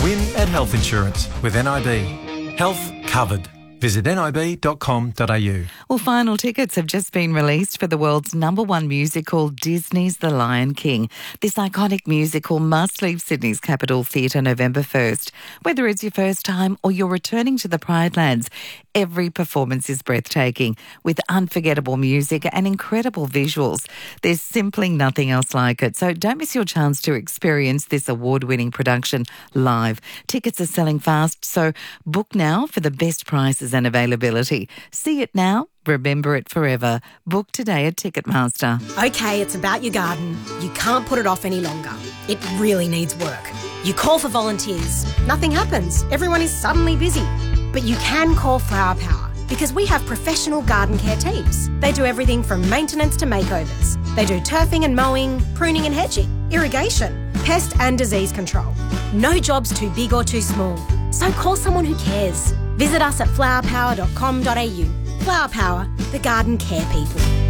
win at health insurance with NIB. Health covered. Visit nib.com.au. Well, final tickets have just been released for the world's #1 musical, Disney's The Lion King. This iconic musical must leave Sydney's Capitol Theatre November 1st. Whether it's your first time or you're returning to the Pride Lands, every performance is breathtaking, with unforgettable music and incredible visuals. There's simply nothing else like it. So don't miss your chance to experience this award-winning production live. Tickets are selling fast, so book now for the best prices and availability. See it now, remember it forever. Book today at Ticketmaster. Okay, it's about your garden. You can't put it off any longer. It really needs work. You call for volunteers. Nothing happens. Everyone is suddenly busy. But you can call Flower Power because we have professional garden care teams. They do everything from maintenance to makeovers. They do turfing and mowing, pruning and hedging, irrigation, pest and disease control. No job's too big or too small. So call someone who cares. Visit us at flowerpower.com.au. Flower Power, the garden care people.